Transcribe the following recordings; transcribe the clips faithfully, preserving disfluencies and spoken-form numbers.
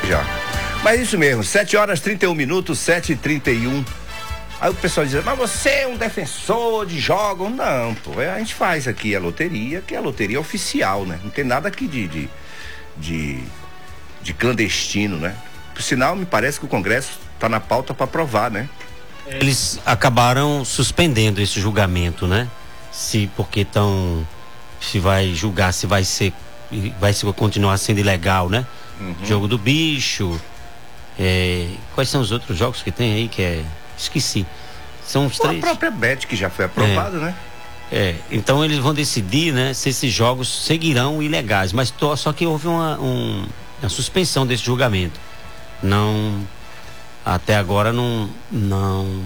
já. Mas isso mesmo, sete horas trinta e um minutos, sete e trinta e um. Aí o pessoal diz, mas você é um defensor de jogos? Não, pô, a gente faz aqui a loteria, que é a loteria oficial, né? Não tem nada aqui de, de, de, de clandestino, né? Por sinal, me parece que o Congresso está na pauta para aprovar, né? Eles acabaram suspendendo esse julgamento, né? Se, porque estão, se vai julgar, se vai ser, vai se continuar sendo ilegal, né? Uhum. Jogo do bicho, é, quais são os outros jogos que tem aí que é... Esqueci. São os três. A própria Bet, que já foi aprovada, é, né? É, então eles vão decidir, né, se esses jogos seguirão ilegais, mas to, só que houve uma, um, uma suspensão desse julgamento. Não, até agora não, não,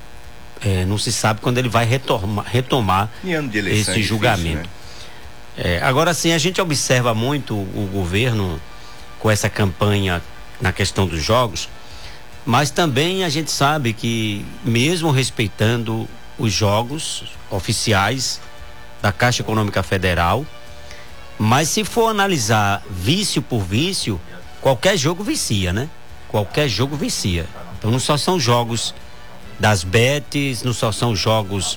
é, não se sabe quando ele vai retomar, retomar esse julgamento. Difícil, né? É, agora sim, a gente observa muito o governo com essa campanha na questão dos jogos. Mas também a gente sabe que, mesmo respeitando os jogos oficiais da Caixa Econômica Federal, mas se for analisar vício por vício, qualquer jogo vicia, né? Qualquer jogo vicia. Então não só são jogos das bets, não só são jogos...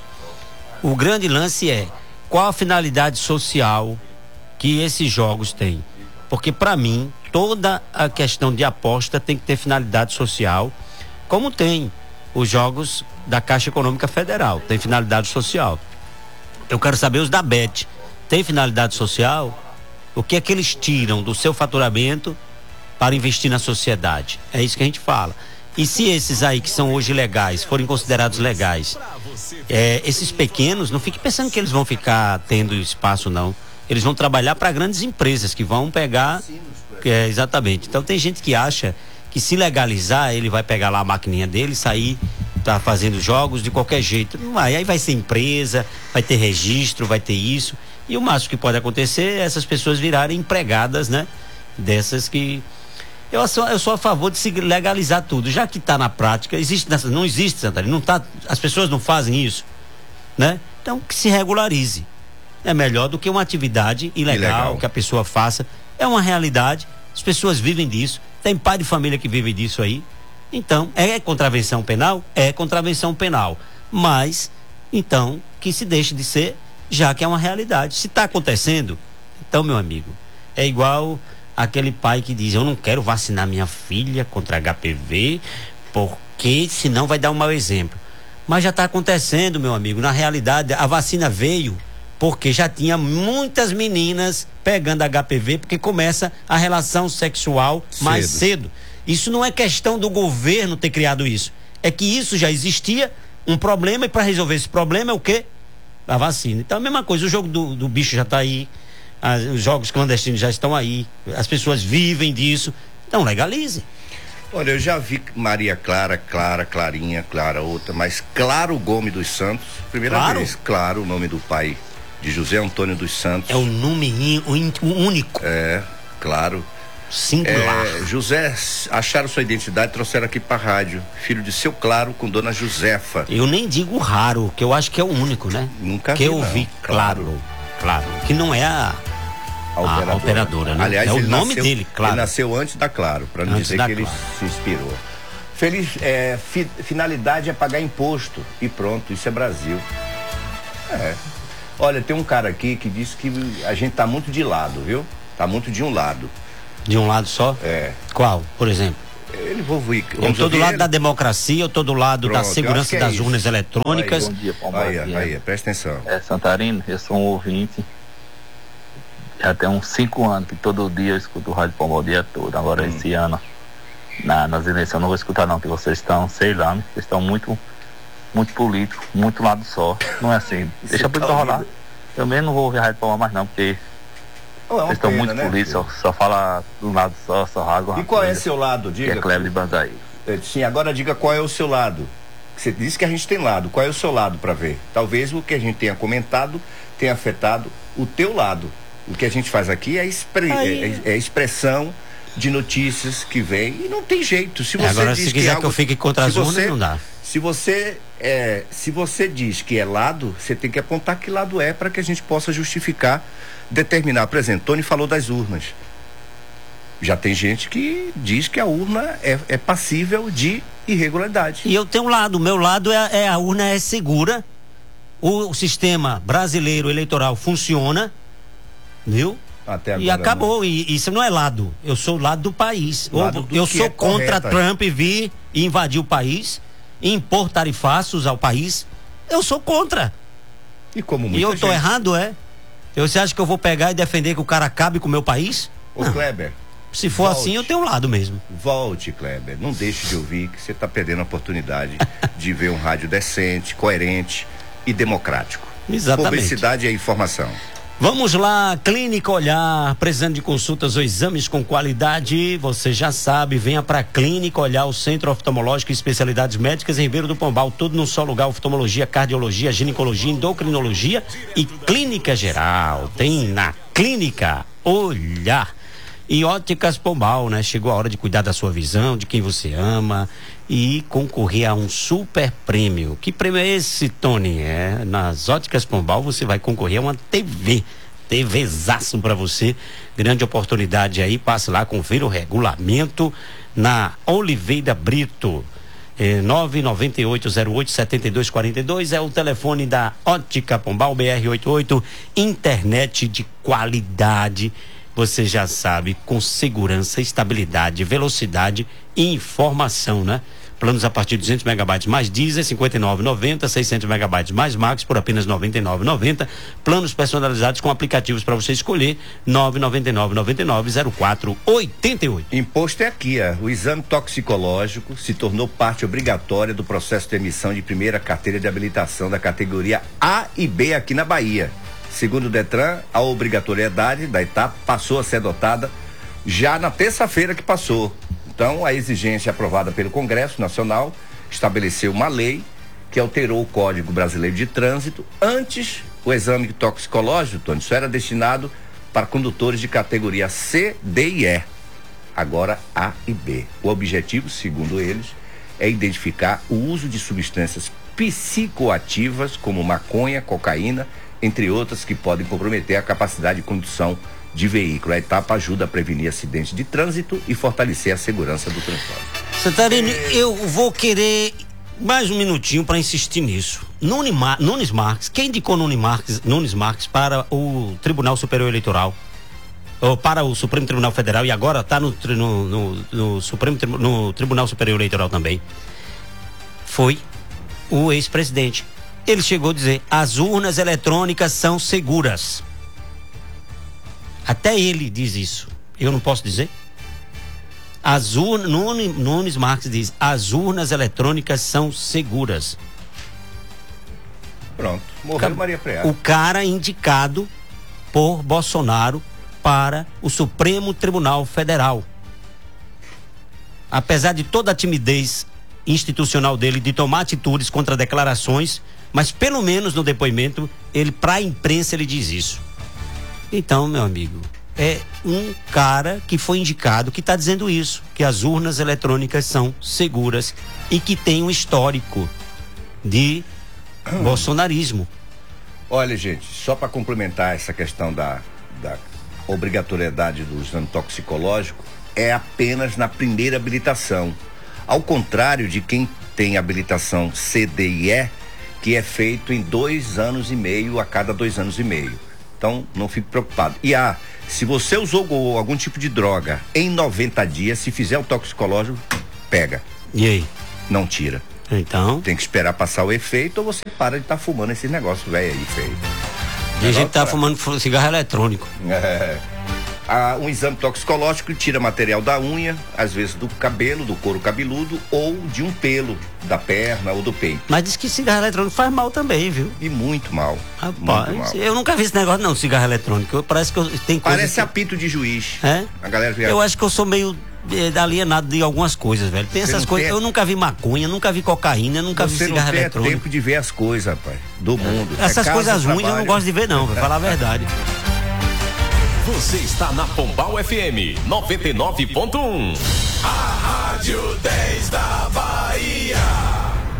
O grande lance é qual a finalidade social que esses jogos têm. Porque, para mim, toda a questão de aposta tem que ter finalidade social, como tem os jogos da Caixa Econômica Federal, tem finalidade social. Eu quero saber os da Bet, tem finalidade social? O que é que eles tiram do seu faturamento para investir na sociedade? É isso que a gente fala. E se esses aí que são hoje legais forem considerados legais, é, esses pequenos, não fique pensando que eles vão ficar tendo espaço, não. Eles vão trabalhar para grandes empresas que vão pegar, é, exatamente. Então tem gente que acha que se legalizar, ele vai pegar lá a maquininha dele, sair, tá fazendo jogos de qualquer jeito. Não vai, aí vai ser empresa, vai ter registro, vai ter isso. E o máximo que pode acontecer é essas pessoas virarem empregadas, né? Dessas que... Eu sou, eu sou a favor de se legalizar tudo, já que está na prática, existe, não existe, Santarém, não tá, as pessoas não fazem isso, né? Então que se regularize. É melhor do que uma atividade ilegal, ilegal que a pessoa faça. É uma realidade, as pessoas vivem disso, tem pai de família que vive disso aí. Então, é contravenção penal? É contravenção penal. Mas, então, que se deixe de ser, já que é uma realidade. Se está acontecendo, então, meu amigo, é igual aquele pai que diz, eu não quero vacinar minha filha contra H P V, porque senão vai dar um mau exemplo. Mas já está acontecendo, meu amigo. Na realidade, a vacina veio porque já tinha muitas meninas pegando H P V, porque começa a relação sexual cedo. mais cedo. Isso não é questão do governo ter criado isso. É que isso já existia, um problema, e para resolver esse problema é o quê? A vacina. Então a mesma coisa, o jogo do, do bicho já está aí, as, os jogos clandestinos já estão aí, as pessoas vivem disso, então legalize. Olha, eu já vi Maria Clara, Clara, Clarinha, Clara, outra, mas Claro Gomes dos Santos, primeira claro? vez, Claro, o nome do pai de José Antônio dos Santos. É um nome único. É, claro. Singular. É, José, acharam sua identidade, trouxeram aqui pra rádio. Filho de seu Claro com dona Josefa. Eu nem digo raro, que eu acho que é o único, né? Nunca que vi, eu não. vi, claro, claro. Que não é a, a operadora, a operadora né? Aliás, é o nome nasceu, dele, claro. Ele nasceu antes da Claro, pra não antes dizer que Claro. ele se inspirou. Feliz, é, fi, finalidade é pagar imposto. E pronto, isso é Brasil. É. Olha, tem um cara aqui que disse que a gente tá muito de lado, viu? Tá muito de um lado. De um lado só? É. Qual, por exemplo? Ele vou vir. Eu tô do lado ele? da democracia, eu tô do lado Pronto, da segurança é das isso. urnas eletrônicas. Aí, bom dia, aí, aí, aí, presta atenção. É, Santarino, eu sou um ouvinte. Já tem uns cinco anos que todo dia eu escuto o Rádio Palma o dia todo. Agora hum. esse ano, na, nas eleições, eu não vou escutar não, que vocês estão, sei lá, né? Vocês estão muito, muito político, muito lado só. Não é assim. Deixa a política rolar. Eu mesmo não vou ouvir a Rádio Palma mais não, porque oh, é vocês estão muito né, políticos, só, só fala do lado só, só rasga. E qual coisa, é seu lado, diga? Que é Cleber de Bandaí. Sim, agora diga qual é o seu lado. Você disse que a gente tem lado, qual é o seu lado para ver? Talvez o que a gente tenha comentado tenha afetado o teu lado. O que a gente faz aqui é, expre é, é expressão de notícias que vem e não tem jeito. Se você é, agora diz se quiser que, algo, que eu fique contra as urnas, não dá. Se você, é, se você diz que é lado, você tem que apontar que lado é para que a gente possa justificar, determinar. Por exemplo, Tony falou das urnas. Já tem gente que diz que a urna é, é passível de irregularidade. E eu tenho um lado, o meu lado é, é a urna é segura, o, o sistema brasileiro eleitoral funciona, viu? Até agora, e acabou, não. e isso não é lado, eu sou o lado do país. Lado Ou, do eu que sou é contra correto, Trump vir e invadir o país, impor tarifaços ao país, eu sou contra. E como muita E eu tô gente... errado, é? Eu, você acha que eu vou pegar e defender que o cara acabe com o meu país? Ô, Não. Kleber, Se for volte. assim, eu tenho um lado mesmo. Volte, Kleber. Não deixe de ouvir que você está perdendo a oportunidade de ver um rádio decente, coerente e democrático. Exatamente. Publicidade é informação. Vamos lá, Clínica Olhar, precisando de consultas ou exames com qualidade, você já sabe, venha para Clínica Olhar, o Centro Oftalmológico e Especialidades Médicas em Ribeiro do Pombal, tudo num só lugar, oftalmologia, cardiologia, ginecologia, endocrinologia e clínica geral, tem na Clínica Olhar. E Óticas Pombal, né? Chegou a hora de cuidar da sua visão, de quem você ama e concorrer a um super prêmio. Que prêmio é esse, Tony? É, nas Óticas Pombal você vai concorrer a uma T V. TVzaço pra você. Grande oportunidade aí, passe lá, confira o regulamento na Oliveira Brito. É, nove nove oito zero oito sete dois quatro dois é o telefone da Ótica Pombal, B R oitenta e oito, internet de qualidade. Você já sabe, com segurança, estabilidade, velocidade e informação, né? Planos a partir de duzentos megabytes mais diesel, cinquenta e nove reais e noventa centavos, seiscentos megabytes mais Max por apenas noventa e nove reais e noventa centavos. Planos personalizados com aplicativos para você escolher, nove nove nove nove nove zero quatro oito oito. Imposto é aqui, ó. O exame toxicológico se tornou parte obrigatória do processo de emissão de primeira carteira de habilitação da categoria A e B aqui na Bahia. Segundo o Detran, a obrigatoriedade da etapa passou a ser adotada já na terça-feira que passou. Então, a exigência aprovada pelo Congresso Nacional estabeleceu uma lei que alterou o Código Brasileiro de Trânsito. Antes, o exame toxicológico, Tony, só era destinado para condutores de categoria C, D e E. Agora, A e B. O objetivo, segundo eles, é identificar o uso de substâncias psicoativas como maconha, cocaína, entre outras que podem comprometer a capacidade de condução de veículo. A etapa ajuda a prevenir acidentes de trânsito e fortalecer a segurança do transporte. Santarino, eu vou querer mais um minutinho para insistir nisso. Nunes, Mar... Nunes Marques, quem indicou Nunes Marques, Nunes Marques para o Tribunal Superior Eleitoral? Ou para o Supremo Tribunal Federal e agora está no, no, no, no, Supremo, no Tribunal Superior Eleitoral também? Foi o ex-presidente. Ele chegou a dizer: as urnas eletrônicas são seguras. Até ele diz isso. Eu não posso dizer? As urnas, Nunes, Nunes Marques diz: as urnas eletrônicas são seguras. Pronto, morreu Maria Preá. O cara indicado por Bolsonaro para o Supremo Tribunal Federal. Apesar de toda a timidez institucional dele de tomar atitudes contra declarações, mas pelo menos no depoimento, ele, para a imprensa, ele diz isso. Então, meu amigo, é um cara que foi indicado que está dizendo isso, que as urnas eletrônicas são seguras e que tem um histórico de hum. bolsonarismo. Olha, gente, só para complementar essa questão da, da obrigatoriedade do exame toxicológico, é apenas na primeira habilitação. Ao contrário de quem tem habilitação C, D e E, que é feito em dois anos e meio a cada dois anos e meio. Então, não fique preocupado. E ah, se você usou algum tipo de droga em noventa dias, se fizer o toxicológico, pega. E aí? Não tira. Então? Tem que esperar passar o efeito ou você para de estar tá fumando esse negócio velho aí, feio. E a gente tá pra... fumando cigarro eletrônico. É. Ah, um exame toxicológico tira material da unha, às vezes do cabelo, do couro cabeludo ou de um pelo da perna ou do peito. Mas diz que cigarro eletrônico faz mal também, viu? E muito mal. Rapaz, muito mal. Eu nunca vi esse negócio não, cigarro eletrônico. Eu, parece que eu, tem coisa Parece que... apito de juiz. É? A galera vê... Eu acho que eu sou meio é, alienado de algumas coisas, velho. Tem Você essas coisas. Tem... Eu nunca vi maconha, nunca vi cocaína, nunca Você vi cigarro eletrônico. Você não tem tempo de ver as coisas, rapaz, do mundo. Essas é coisas ruins trabalho. eu não gosto de ver não, pra falar a verdade. Você está na Pombal F M noventa e nove ponto um. A Rádio dez da Bahia.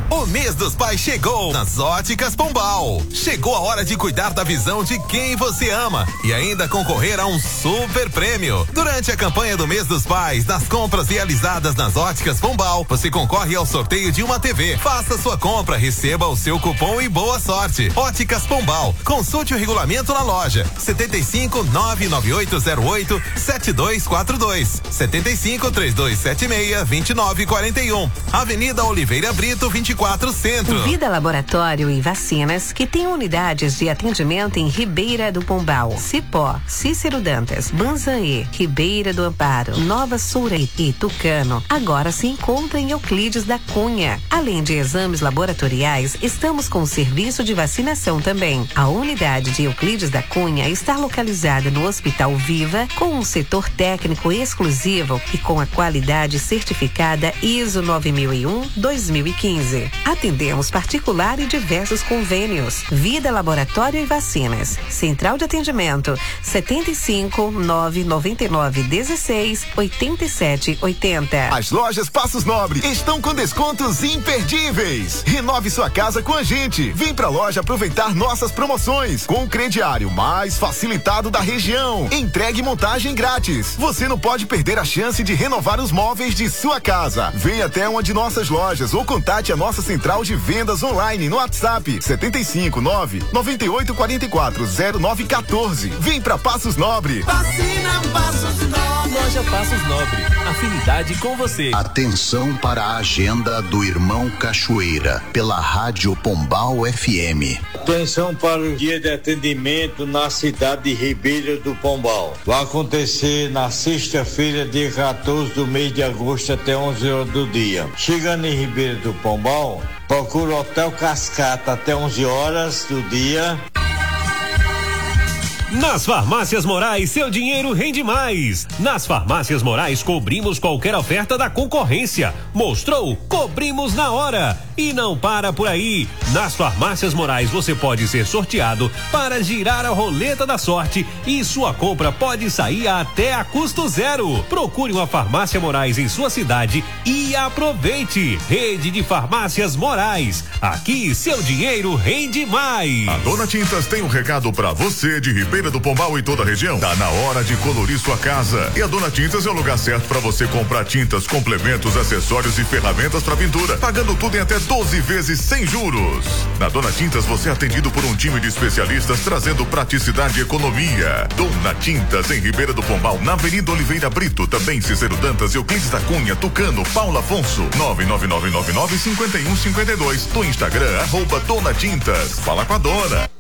O mês dos pais chegou nas Óticas Pombal. Chegou a hora de cuidar da visão de quem você ama e ainda concorrer a um super prêmio. Durante a campanha do mês dos pais, nas compras realizadas nas Óticas Pombal, você concorre ao sorteio de uma T V. Faça sua compra, receba o seu cupom e boa sorte. Óticas Pombal. Consulte o regulamento na loja. setenta e cinco, nove nove oito zero oito, sete dois quatro dois. setenta e cinco, três dois sete seis, vinte e nove quarenta e um. Avenida Oliveira Brito, vinte e quatro, Centro. Vida Laboratório e Vacinas, que tem unidades de atendimento em Ribeira do Pombal, Cipó, Cícero Dantas, Banzaê, Ribeira do Amparo, Nova Soura e Tucano. Agora se encontra em Euclides da Cunha. Além de exames laboratoriais, estamos com o serviço de vacinação também. A unidade de Euclides da Cunha está localizada no Hospital Viva, com um setor técnico exclusivo e com a qualidade certificada I S O nove mil e um, dois mil e quinze. Atendemos particular e diversos convênios. Vida Laboratório e Vacinas. Central de atendimento setenta e cinco, nove noventa e nove, dezesseis, oitenta e sete, oitenta. As lojas Passos Nobre estão com descontos imperdíveis. Renove sua casa com a gente. Vem pra loja aproveitar nossas promoções com o crediário mais facilitado da região. Entregue e montagem grátis. Você não pode perder a chance de renovar os móveis de sua casa. Venha até uma de nossas lojas ou contate a nossa central de vendas online no WhatsApp setenta e cinco, nove noventa e oito, quarenta e quatro, zero nove quatorze. Vem pra Passos Nobre. Vacina Passos Nobre. Loja Passos Nobre. Afinidade com você. Atenção para a agenda do Irmão Cachoeira pela Rádio Pombal F M. Atenção para o dia de atendimento na cidade de Ribeira do Pombal. Vai acontecer na sexta-feira, dia quatorze do mês de agosto, até onze horas do dia. Chegando em Ribeira do Pombal, procura o Hotel Cascata até onze horas do dia. Nas Farmácias Morais, seu dinheiro rende mais. Nas Farmácias Morais, cobrimos qualquer oferta da concorrência. Mostrou? Cobrimos na hora. E não para por aí. Nas Farmácias Morais, você pode ser sorteado para girar a roleta da sorte e sua compra pode sair até a custo zero. Procure uma Farmácia Morais em sua cidade e aproveite. Rede de Farmácias Morais. Aqui, seu dinheiro rende mais. A Dona Tintas tem um recado para você de Ribeira do Pombal e toda a região. Tá na hora de colorir sua casa. E a Dona Tintas é o lugar certo para você comprar tintas, complementos, acessórios e ferramentas para pintura, pagando tudo em até doze vezes sem juros. Na Dona Tintas você é atendido por um time de especialistas trazendo praticidade e economia. Dona Tintas em Ribeira do Pombal, na Avenida Oliveira Brito, também Cícero Dantas, Euclides da Cunha, Tucano, Paulo Afonso. nove nove nove nove nove, cinco um cinco dois. Do Instagram, arroba Dona Tintas. Fala com a dona.